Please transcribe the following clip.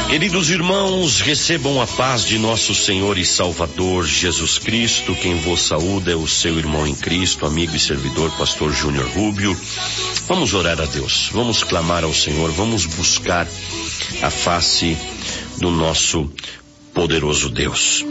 Queridos irmãos, recebam a paz de nosso Senhor e Salvador Jesus Cristo. Quem vos saúda é o seu irmão em Cristo, amigo e servidor, pastor Júnior Rubio. Vamos orar a Deus, vamos clamar ao Senhor, vamos buscar a face do nosso poderoso Deus.